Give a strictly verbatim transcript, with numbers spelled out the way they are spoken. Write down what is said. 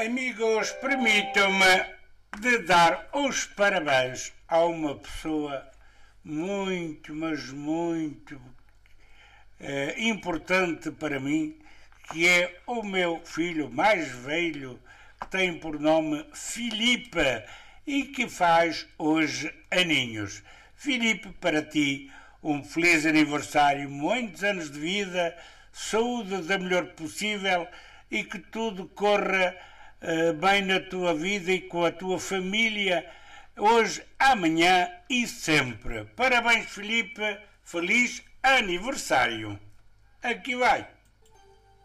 Amigos, permitam-me de dar os parabéns a uma pessoa muito, mas muito eh, importante para mim, que é o meu filho mais velho, que tem por nome Filipe e que faz hoje aninhos. Filipe, para ti, um feliz aniversário, muitos anos de vida, saúde da melhor possível e que tudo corra uh, bem na tua vida e com a tua família, hoje, amanhã e sempre. Parabéns, Filipe, feliz aniversário. Aqui vai.